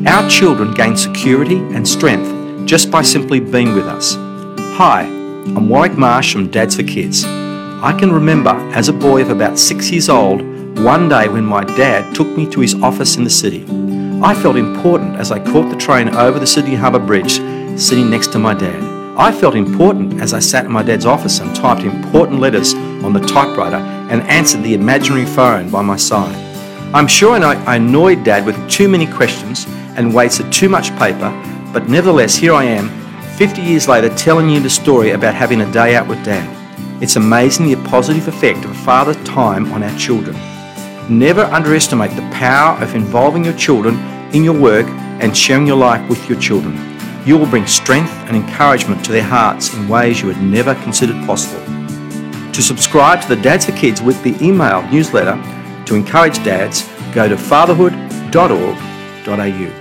Our children gain security and strength just by simply being with us. Hi, I'm Warwick Marsh from Dads for Kids. I can remember as a boy of about 6 years old, one day when my dad took me to his office in the city. I felt important as I caught the train over the Sydney Harbour Bridge, sitting next to my dad. I felt important as I sat in my dad's office and typed important letters on the typewriter and answered the imaginary phone by my side. I'm sure I annoyed Dad with too many questions and wasted too much paper, but nevertheless, here I am, 50 years later, telling you the story about having a day out with Dad. It's amazing the positive effect of a father's time on our children. Never underestimate the power of involving your children in your work and sharing your life with your children. You will bring strength and encouragement to their hearts in ways you had never considered possible. To subscribe to the Dads for Kids weekly email newsletter to encourage dads, go to fatherhood.org.au.